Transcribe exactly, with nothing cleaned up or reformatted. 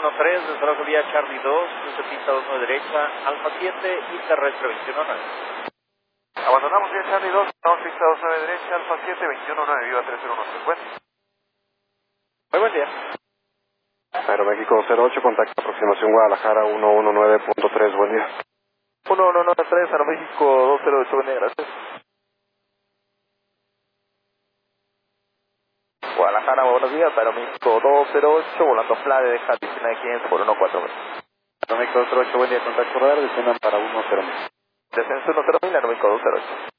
uno tres, desde vía Charlie dos, desde pista dos nueve derecha, Alfa siete y terrestre veintiuno nueve. Abandonamos vía Charlie dos, estamos pista dos nueve derecha, Alfa siete, veintiuno nueve, viva tres cero uno cincuenta. Muy buen día. Aeroméxico cero ocho, contacto aproximación Guadalajara uno uno nueve punto tres, buen día. uno uno nueve tres, Aeroméxico dos cero ocho, buen día, gracias. Guadalajara, buenos días, Aeroméxico dos cero ocho, volando Flade, deja piscina de quinientos por uno cuatro mil. Aeroméxico dos cero ocho, buen día, contacto radar, desciendan para uno cero mil. Descenso uno cero mil, Aeroméxico dos cero ocho.